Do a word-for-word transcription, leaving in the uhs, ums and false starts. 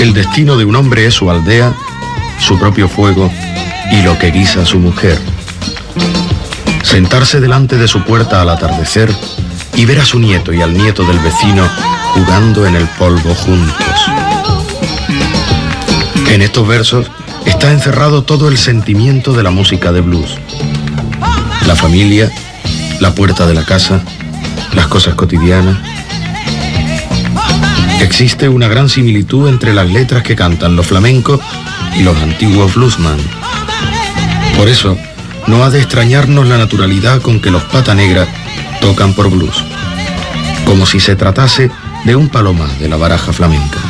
El destino de un hombre es su aldea, su propio fuego y lo que guisa a su mujer. Sentarse delante de su puerta al atardecer y ver a su nieto y al nieto del vecino jugando en el polvo juntos. En estos versos está encerrado todo el sentimiento de la música de blues. La familia, la puerta de la casa, las cosas cotidianas. Existe una gran similitud entre las letras que cantan los flamencos y los antiguos bluesman. Por eso, no ha de extrañarnos la naturalidad con que los Pata Negra tocan por blues, como si se tratase de un palo más de la baraja flamenca.